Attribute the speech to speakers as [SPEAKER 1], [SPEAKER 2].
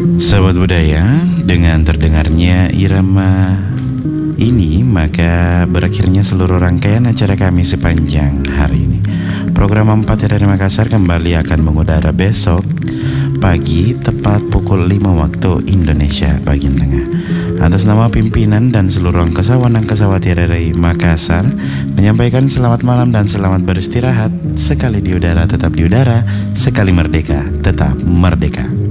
[SPEAKER 1] Sahabat budaya, dengan terdengarnya irama ini maka berakhirnya seluruh rangkaian acara kami sepanjang hari ini. Program 4 dari Makassar kembali akan mengudara besok pagi tepat pukul 5 waktu Indonesia bagian tengah. Atas nama pimpinan dan seluruh angkasa-angkasawati dari Makassar menyampaikan selamat malam dan selamat beristirahat. Sekali di udara tetap di udara, sekali merdeka tetap merdeka.